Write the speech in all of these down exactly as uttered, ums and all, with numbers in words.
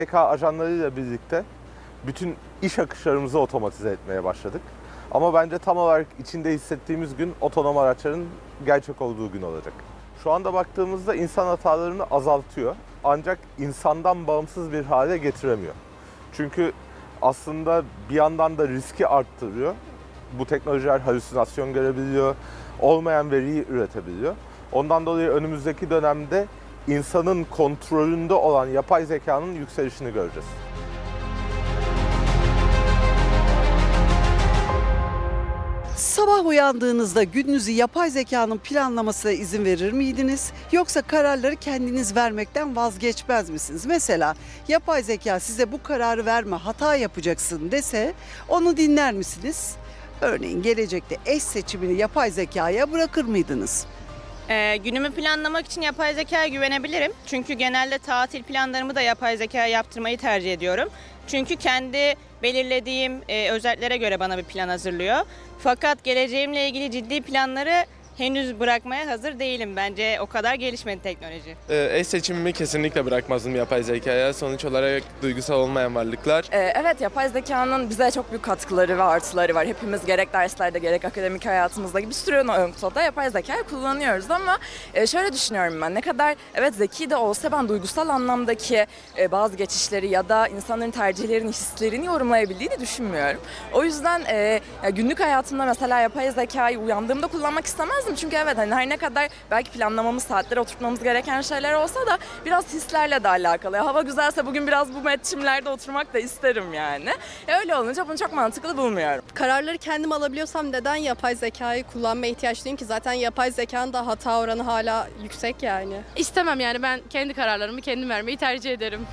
Zeka ajanlarıyla birlikte bütün iş akışlarımızı otomatize etmeye başladık. Ama bence tam olarak içinde hissettiğimiz gün otonom araçların gerçek olduğu gün olacak. Şu anda baktığımızda insan hatalarını azaltıyor. Ancak insandan bağımsız bir hale getiremiyor. Çünkü aslında bir yandan da riski arttırıyor. Bu teknolojiler halüsinasyon görebiliyor, olmayan veriyi üretebiliyor. Ondan dolayı önümüzdeki dönemde insanın kontrolünde olan yapay zekanın yükselişini göreceğiz. Sabah uyandığınızda gününüzü yapay zekanın planlamasına izin verir miydiniz? Yoksa kararları kendiniz vermekten vazgeçmez misiniz? Mesela yapay zeka size bu kararı verme, hata yapacaksın dese onu dinler misiniz? Örneğin gelecekte eş seçimini yapay zekaya bırakır mıydınız? Ee, günümü planlamak için yapay zekaya güvenebilirim. Çünkü genelde tatil planlarımı da yapay zekaya yaptırmayı tercih ediyorum. Çünkü kendi belirlediğim e, özelliklere göre bana bir plan hazırlıyor. Fakat geleceğimle ilgili ciddi planları henüz bırakmaya hazır değilim. Bence o kadar gelişmedi teknoloji. Ee, eş seçimimi kesinlikle bırakmazdım yapay zekaya. Sonuç olarak duygusal olmayan varlıklar. Ee, evet, yapay zekanın bize çok büyük katkıları ve artıları var. Hepimiz gerek derslerde gerek akademik hayatımızda bir sürü noktada yapay zekayı kullanıyoruz ama e, şöyle düşünüyorum ben. Ne kadar evet zeki de olsa ben duygusal anlamdaki e, bazı geçişleri ya da insanların tercihlerini, hislerini yorumlayabildiğini düşünmüyorum. O yüzden e, ya günlük hayatımda mesela yapay zekayı uyandığımda kullanmak istemezdim. Çünkü evet hani her ne kadar belki planlamamız, saatlere oturtmamız gereken şeyler olsa da biraz hislerle de alakalı. Ya, hava güzelse bugün biraz bu metçimlerde oturmak da isterim yani. E, öyle olunca bunu çok mantıklı bulmuyorum. Kararları kendim alabiliyorsam neden yapay zekayı kullanmaya ihtiyaç duyayım ki? Zaten yapay zekanın da hata oranı hala yüksek yani. İstemem yani, ben kendi kararlarımı kendim vermeyi tercih ederim.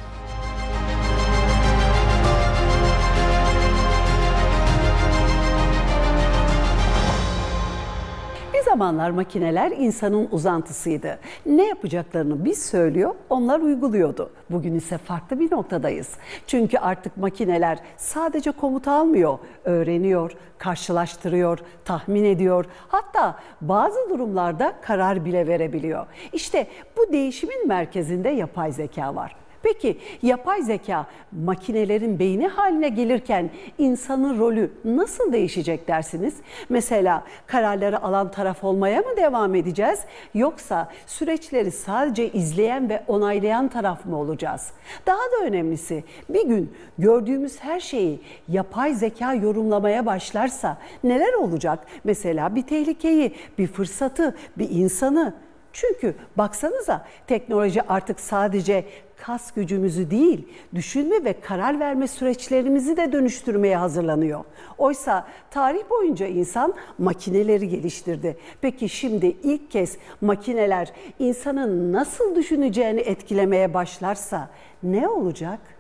Bir zamanlar makineler insanın uzantısıydı. Ne yapacaklarını biz söylüyor, onlar uyguluyordu. Bugün ise farklı bir noktadayız. Çünkü artık makineler sadece komut almıyor, öğreniyor, karşılaştırıyor, tahmin ediyor. Hatta bazı durumlarda karar bile verebiliyor. İşte bu değişimin merkezinde yapay zeka var. Peki yapay zeka makinelerin beyni haline gelirken insanın rolü nasıl değişecek dersiniz? Mesela kararları alan taraf olmaya mı devam edeceğiz? Yoksa süreçleri sadece izleyen ve onaylayan taraf mı olacağız? Daha da önemlisi bir gün gördüğümüz her şeyi yapay zeka yorumlamaya başlarsa neler olacak? Mesela bir tehlikeyi, bir fırsatı, bir insanı. Çünkü baksanıza teknoloji artık sadece kas gücümüzü değil, düşünme ve karar verme süreçlerimizi de dönüştürmeye hazırlanıyor. Oysa tarih boyunca insan makineleri geliştirdi. Peki şimdi ilk kez makineler insanın nasıl düşüneceğini etkilemeye başlarsa ne olacak?